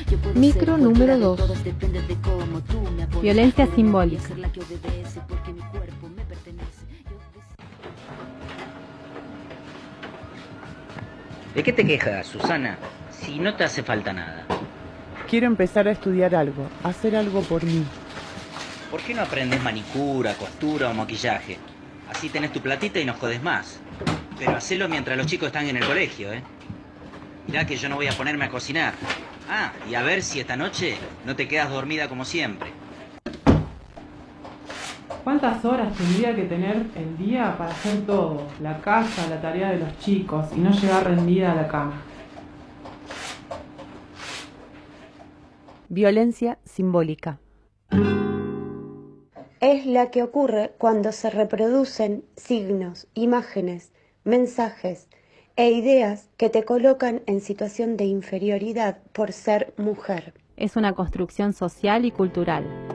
Micro número 2. Violencia simbólica. ¿De qué te quejas, Susana? Si no te hace falta nada. Quiero empezar a estudiar algo, hacer algo por mí. ¿Por qué no aprendes manicura, costura o maquillaje? Así tenés tu platita y no jodés más. Pero hacelo mientras los chicos están en el colegio, ¿eh? Mirá que yo no voy a ponerme a cocinar. Ah, y a ver si esta noche no te quedas dormida como siempre. ¿Cuántas horas tendría que tener el día para hacer todo? La casa, la tarea de los chicos y no llegar rendida a la cama. Violencia simbólica. Es la que ocurre cuando se reproducen signos, imágenes, mensajes e ideas que te colocan en situación de inferioridad por ser mujer. Es una construcción social y cultural